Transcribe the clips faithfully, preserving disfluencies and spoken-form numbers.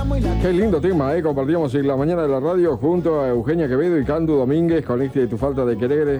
Qué lindo tema, ¿eh? Compartíamos en la mañana de la radio junto a Eugenia Quevedo y Candu Domínguez con este de Tu Falta de Querer,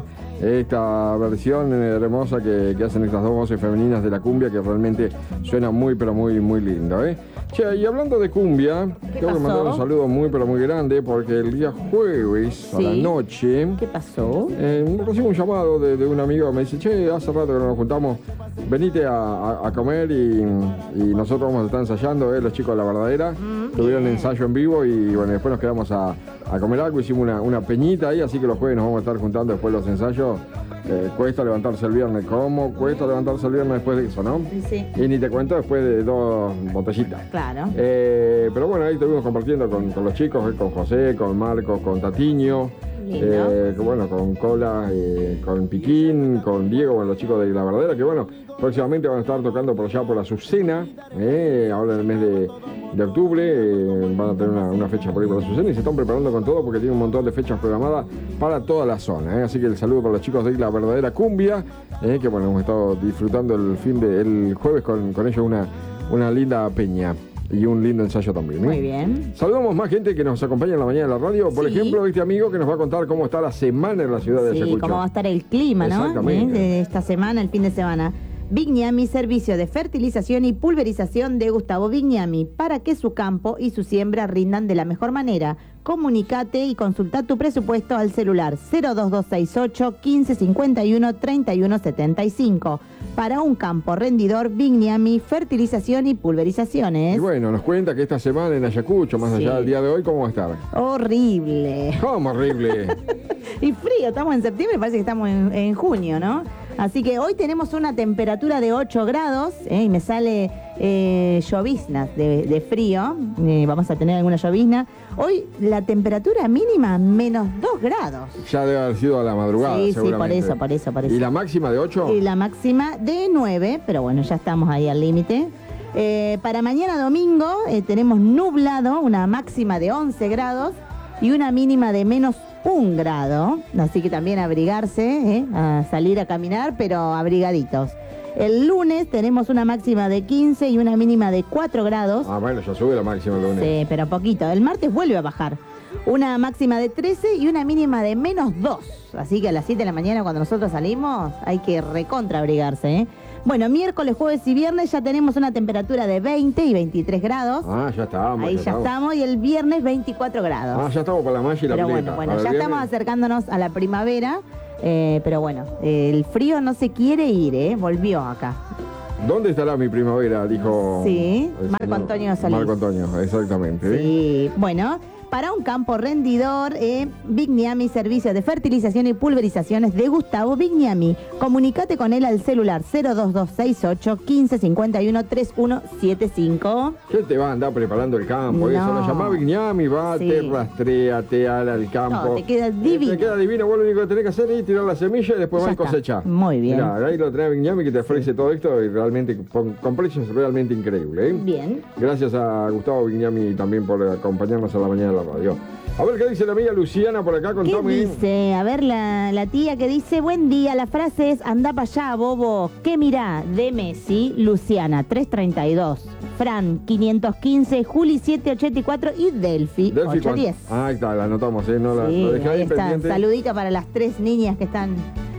esta versión hermosa que, que hacen estas dos voces femeninas de la cumbia que realmente suena muy, pero muy, muy lindo, ¿eh? Che, y hablando de cumbia, tengo que mandar un saludo muy, pero muy grande porque el día jueves ¿Sí? a la noche... ¿Qué pasó? Eh, recibo un llamado de, de un amigo, me dice, che, hace rato que no nos juntamos, venite a, a, a comer y, y nosotros vamos a estar ensayando, eh, los chicos de La Verdadera, mm, tuvieron bien. ensayo en vivo y bueno, después nos quedamos a, a comer algo, hicimos una, una peñita ahí, así que los jueves nos vamos a estar juntando después de los ensayos. Eh, cuesta levantarse el viernes, ¿cómo? Cuesta levantarse el viernes después de eso, ¿no? Sí. Y ni te cuento después de dos botellitas. Claro. Eh, pero bueno, ahí estuvimos compartiendo con, con los chicos, eh, con José, con Marcos, con Tatiño. Eh, que bueno, con Cola, eh, con Piquín, con Diego, bueno, los chicos de La Verdadera, que bueno, próximamente van a estar tocando por allá por Azucena, eh, ahora en el mes de, de octubre, eh, van a tener una, una fecha por ahí por Azucena y se están preparando con todo porque tienen un montón de fechas programadas para toda la zona, eh, así que el saludo para los chicos de La Verdadera Cumbia, eh, que bueno, hemos estado disfrutando el fin de, el jueves con, con ellos una, una linda peña. Y un lindo ensayo también, ¿eh? Muy bien. Saludamos más gente que nos acompaña en la mañana de la radio. Por sí. ejemplo, este amigo que nos va a contar cómo está la semana en la ciudad de Ayacucho. Sí, cómo va a estar el clima, ¿no? Exactamente. ¿Eh? De esta semana, el fin de semana. Vigniami, servicio de fertilización y pulverización de Gustavo Vigniami, para que su campo y su siembra rindan de la mejor manera. Comunicate y consulta tu presupuesto al celular cero dos dos seis ocho, quince cincuenta y uno, treinta y uno setenta y cinco. Para un campo rendidor, Vigniami, fertilización y pulverizaciones. Y bueno, nos cuenta que esta semana en Ayacucho, más sí. allá del día de hoy, ¿cómo va a estar? Horrible. ¿Cómo horrible? Y frío, estamos en septiembre, parece que estamos en, en junio, ¿no? Así que hoy tenemos una temperatura de ocho grados, ¿eh? Y me sale eh, lloviznas de, de frío, eh, vamos a tener alguna llovizna. Hoy la temperatura mínima menos dos grados. Ya debe haber sido a la madrugada, sí, seguramente. Sí, por eso, por eso, por eso. ¿Y la máxima de ocho? Y la máxima de nueve, pero bueno, ya estamos ahí al límite. Eh, para mañana domingo eh, tenemos nublado, una máxima de once grados y una mínima de menos un grado, así que también abrigarse, ¿eh? A salir a caminar, pero abrigaditos. El lunes tenemos una máxima de quince y una mínima de cuatro grados. Ah, bueno, ya sube la máxima el lunes. Sí, pero poquito. El martes vuelve a bajar. Una máxima de trece y una mínima de menos dos. Así que a las siete de la mañana cuando nosotros salimos hay que recontra abrigarse, ¿eh? Bueno, miércoles, jueves y viernes ya tenemos una temperatura de veinte y veintitrés grados. Ah, ya estamos. Ahí ya, ya estamos. estamos. Y el viernes veinticuatro grados. Ah, ya estamos con la malla y la Pero pileta. bueno, bueno, ya estamos acercándonos a la primavera. Eh, pero bueno, eh, el frío no se quiere ir, ¿eh? Volvió acá. ¿Dónde estará mi primavera? Dijo... Sí, Marco Antonio Solís. Marco Antonio, exactamente. Sí, bueno... Para un campo rendidor, eh, Vigniami, servicio de fertilización y pulverizaciones de Gustavo Vigniami. Comunicate con él al celular cero dos dos seis ocho, quince cincuenta y uno, treinta y uno setenta y cinco. ¿Qué te va a andar preparando el campo? No. Eso lo llama Vigniami, va, sí. te rastrea, te ala el campo. No, te queda divino. Te queda divino. Vos lo único que tenés que hacer es tirar la semilla y después va a cosechar. Muy bien. Mirá, ahí lo tenés a Vigniami que te ofrece sí. todo esto y realmente con, con precios realmente increíbles, ¿eh? Bien. Gracias a Gustavo Vigniami también por acompañarnos a la mañana de la radio. A ver qué dice la amiga Luciana por acá con ¿Qué Tommy. dice? A ver, la, la tía que dice, buen día, la frase es, anda para allá, bobo. ¿Qué mirá? De Messi, Luciana, trescientos treinta y dos. Fran, quinientos quince, Juli, setecientos ochenta y cuatro y Delphi, Delphi ochocientos diez. Ah, ahí está, la anotamos, ¿eh? No la, sí, lo dejé ahí, ahí pendiente. Saludito para las tres niñas que están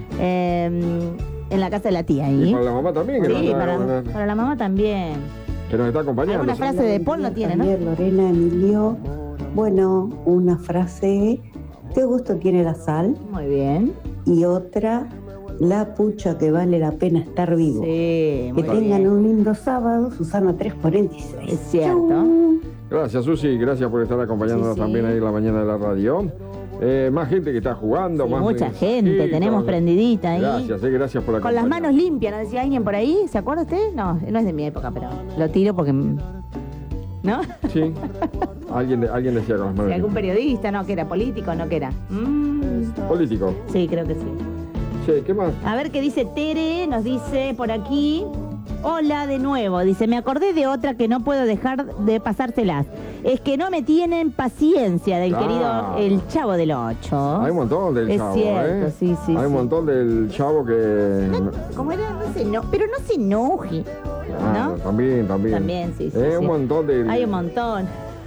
eh, en la casa de la tía ahí. Y para la mamá también. Que sí, nos para, una... para la mamá también. Que nos está acompañando. Una frase de Paul no tiene, ¿no? Lorena, Emilio. Bueno, una frase, ¿qué gusto tiene la sal? Muy bien. Y otra, la pucha que vale la pena estar vivo. Sí, muy que tengan bien. un lindo sábado, Susana trescientos cuarenta y seis. Es cierto. Chau. Gracias, Susi, gracias por estar acompañándonos sí, sí. también ahí en la mañana de la radio. Eh, más gente que está jugando. Sí, más mucha gente, sí, tenemos prendidita ahí. Gracias, eh, gracias por Con las manos limpias, ¿no decía alguien por ahí? ¿Se acuerda usted? No, no es de mi época, pero lo tiro porque... ¿No? Sí. Alguien, alguien decía con las manos. Sí, algún periodista, no, que era político, no, que era. Mm. ¿Político? Sí, creo que sí. Sí, ¿qué más? A ver qué dice Tere, nos dice por aquí. Hola de nuevo, dice, me acordé de otra que no puedo dejar de pasárselas. Es que no me tienen paciencia del ah. querido el Chavo del Ocho. Hay un montón del es Chavo, cierto, ¿eh? sí, sí. Hay un sí. montón del Chavo que... No, ¿cómo era? No se no, pero no se enoje. Ah, ¿no? También, también. También, sí, sí. Hay sí. un montón de... Hay un montón.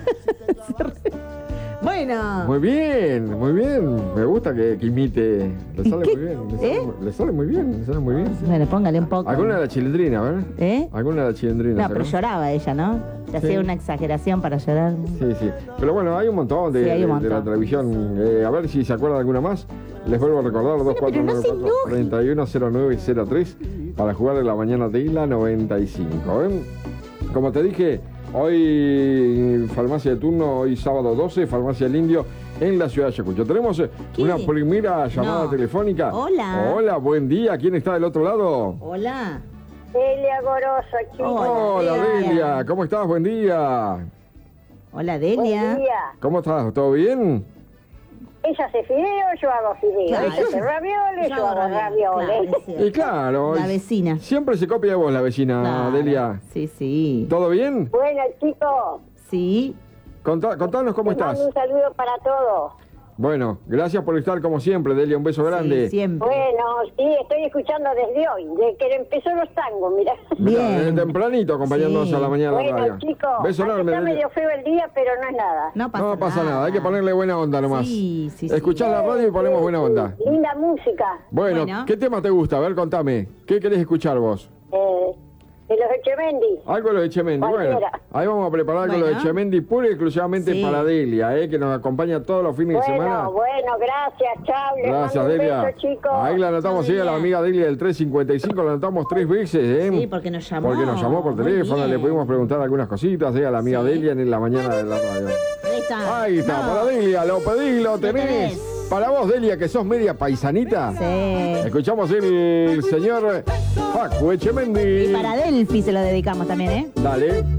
Bueno. Muy bien, muy bien. Me gusta que, que imite. Le sale ¿Qué? muy bien. Le sale, ¿Eh? le sale muy bien, le sale muy bien. Bueno, póngale un poco. Alguna de la chilindrina, a ver. ¿Eh? Alguna de la chilindrina. No, pero ¿sacó? lloraba ella, ¿no? Se Sí. hacía una exageración para llorar. Sí, sí. Pero bueno, hay un montón de, Sí, hay un de- de la montón. televisión. Eh, a ver si se acuerdan de alguna más. Les vuelvo a recordar dos cuatro nueve cuatro, tres uno cero nueve cero tres para jugar en la mañana de la noventa y cinco. ¿eh? Como te dije, hoy farmacia de turno, hoy sábado doce, farmacia del Indio en la ciudad de Ayacucho. Tenemos eh, ¿Qué? una primera llamada No. telefónica. Hola. Hola, buen día. ¿Quién está del otro lado? Hola. Delia Goroso, chicos. Hola, Delia. Delia. ¿Cómo estás? Buen día. Hola, Buen Delia. día. ¿Cómo estás? ¿Todo bien? Ella hace fideos, yo hago fideos. Claro. Ella hace ravioles, yo, hago ravioles. Claro, es cierto. Y claro. La vecina. Siempre se copia de vos, la vecina, Claro. Delia. Sí, sí. ¿Todo bien? Bueno, chicos, Sí. Contá- contanos cómo les mando estás. un saludo para todos. Bueno, gracias por estar como siempre, Delia. Un beso grande. Sí, siempre. Bueno, sí, estoy escuchando desde hoy, desde que empezó los tangos, mirá. Mirá, Bien. desde tempranito acompañándonos Sí. a la mañana de la Bueno, radio. chicos, Beso aunque enorme, está Delia. medio feo el día, pero no es nada. No pasa, No pasa nada, hay que ponerle buena onda nomás. Sí, sí, sí. Escuchás la radio y ponemos buena onda. Linda música. Bueno, Bueno. ¿qué tema te gusta? A ver, contame. ¿Qué querés escuchar vos? Eh, de los Echemendi. Algo de lo de Chemendi. Bueno, Cualquiera. ahí vamos a preparar algo de lo de Bueno. Chemendi pura y exclusivamente Sí. para Delia, eh, que nos acompaña todos los fines de semana. Bueno, bueno, gracias, chao. Les Gracias, mando un Delia. beso, chicos. Ahí la anotamos, Chao, sí, a la Delia. amiga Delia del tres cincuenta y cinco, la anotamos tres veces, ¿eh? Sí, porque nos llamó. Porque nos llamó por Muy teléfono, bien. le pudimos preguntar algunas cositas, ¿eh? A la amiga Sí. Delia en la mañana de la radio. Ahí está. Ahí está, No. para Delia, lo pedís, lo tenés. tenés. Para vos, Delia, que sos media paisanita. Sí. Escuchamos el señor Facu Echemendi. Y para Delphi se lo dedicamos también, ¿eh? Dale.